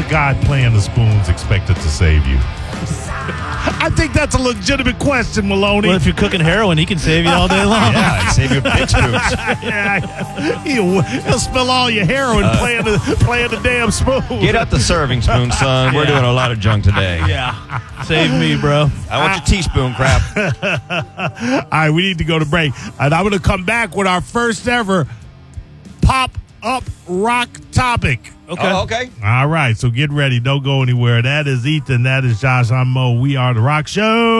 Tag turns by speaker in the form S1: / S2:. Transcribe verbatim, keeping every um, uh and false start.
S1: God playing the spoons expected to save you? I think that's a legitimate question, Maloney.
S2: Well, if you're cooking heroin, he can save you all day long.
S3: Yeah, I'd save you big spoons.
S1: Yeah, he'll, he'll spill all your heroin uh, playing the playing the damn spoon.
S3: Get out the serving spoon, son. We're
S2: Yeah.
S3: doing a lot of junk today.
S2: Yeah. Save me, bro.
S3: I want your teaspoon crap.
S1: All right, we need to go to break. And I'm going to come back with our first ever pop-up rock topic.
S2: Okay.
S3: Oh, okay.
S1: All right, so get ready. Don't go anywhere. That is Ethan. That is Josh. I'm Mo. We are The Rock Show.